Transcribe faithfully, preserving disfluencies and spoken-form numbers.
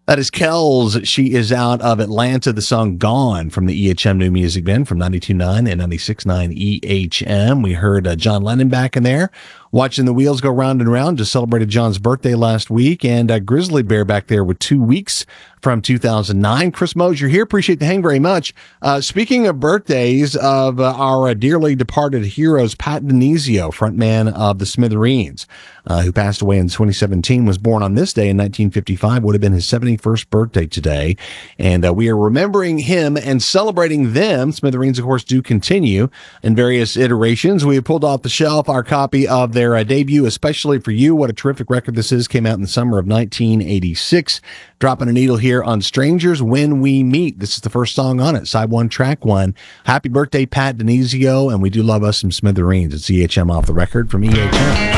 That is Kells. She is out of Atlanta. The song Gone from the E H M New Music Band from ninety-two point nine and ninety-six point nine E H M. We heard uh, John Lennon back in there. Watching the wheels go round and round. Just celebrated John's birthday last week. And uh, Grizzly Bear back there with two weeks from two thousand nine. Chris Mosier here. Appreciate the hang very much. Uh, speaking of birthdays of uh, our uh, dearly departed heroes, Pat Denizio, frontman of the Smithereens, uh, who passed away in twenty seventeen, was born on this day in nineteen fifty-five, would have been his seventy-first birthday today. And uh, we are remembering him and celebrating them. Smithereens, of course, do continue in various iterations. We have pulled off the shelf our copy of their uh, debut, Especially for You. What a terrific record this is. Came out in the summer of nineteen eighty-six. Dropping a needle here on Strangers When We Meet. This is the first song on it, side one, track one. Happy birthday, Pat Denizio, and we do love us some Smithereens. It's E H M Off the Record from E H M.